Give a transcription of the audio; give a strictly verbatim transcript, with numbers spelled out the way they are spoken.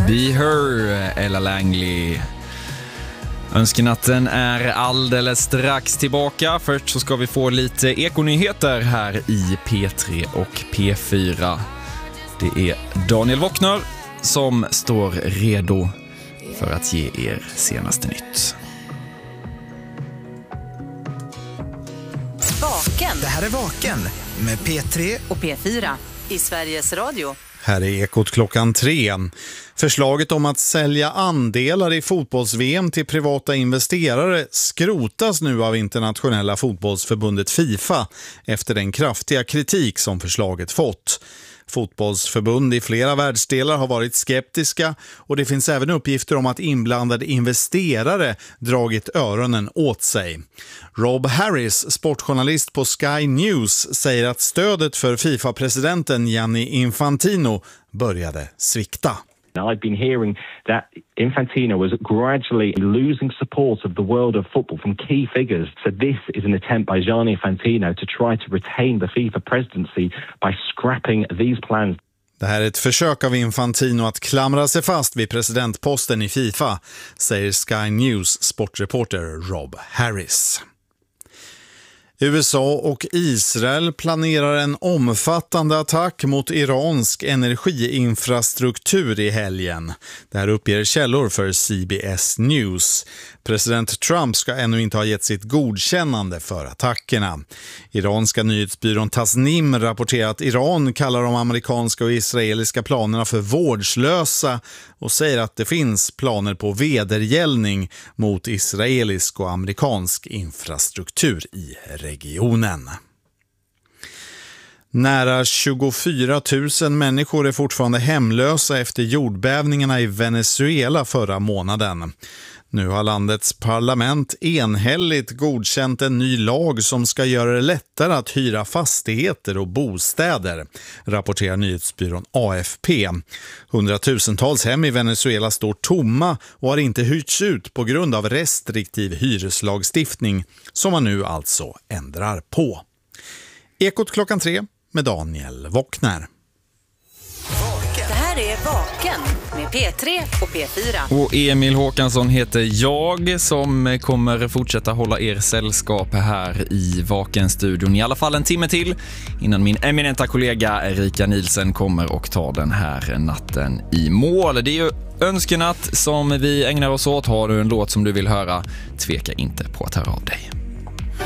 Be Her, Ella Langley. Önskenatten är alldeles strax tillbaka. Först så ska vi få lite ekonyheter här i P tre och P fyra. Det är Daniel Wockner som står redo för att ge er senaste nytt. Vaken. Det här är Vaken med P tre och P fyra i Sveriges Radio. Här är Ekot klockan tre. Förslaget om att sälja andelar i fotbolls-V M till privata investerare skrotas nu av internationella fotbollsförbundet FIFA efter den kraftiga kritik som förslaget fått. Fotbollsförbund i flera världsdelar har varit skeptiska och det finns även uppgifter om att inblandade investerare dragit öronen åt sig. Rob Harris, sportjournalist på Sky News, säger att stödet för FIFA-presidenten Gianni Infantino började svikta. I've been hearing that Infantino was gradually losing support of the world of football from key figures. So this is an attempt by Gianni Infantino to try to retain the FIFA presidency by scrapping these plans. Det här är ett försök av Infantino att klamra sig fast vid presidentposten i FIFA, säger Sky News sportreporter Rob Harris. U S A och Israel planerar en omfattande attack mot iransk energiinfrastruktur i helgen. Det här uppger källor för C B S News. President Trump ska ännu inte ha gett sitt godkännande för attackerna. Iranska nyhetsbyrån Tasnim rapporterar att Iran kallar de amerikanska och israeliska planerna för vårdslösa och säger att det finns planer på vedergällning mot israelisk och amerikansk infrastruktur i regionen. Nära tjugofyra tusen människor är fortfarande hemlösa efter jordbävningarna i Venezuela förra månaden. Nu har landets parlament enhälligt godkänt en ny lag som ska göra det lättare att hyra fastigheter och bostäder, rapporterar nyhetsbyrån A F P. Hundratusentals hem i Venezuela står tomma och har inte hyrts ut på grund av restriktiv hyreslagstiftning som man nu alltså ändrar på. Ekot klockan tre med Daniel Wockner. Det här är Vaken med P tre och P fyra. Och Emil Håkansson heter jag som kommer fortsätta hålla er sällskap här i Vaken-studion. I alla fall en timme till innan min eminenta kollega Erika Nielsen kommer och tar den här natten i mål. Det är ju önskenatt som vi ägnar oss åt. Har du en låt som du vill höra, tveka inte på att höra av dig.